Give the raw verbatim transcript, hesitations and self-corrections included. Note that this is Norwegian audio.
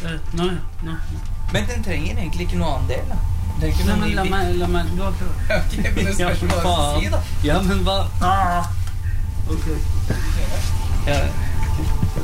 Nå, ja. Nå. Men den trenger egentlig ikke noe annen del, da. Det er ikke Nei, noe men ny la bit. meg, la meg, du har prøvd. Ok, men det spørs hva du skal si, da. Ja, men hva? Ah. Ok. Ja.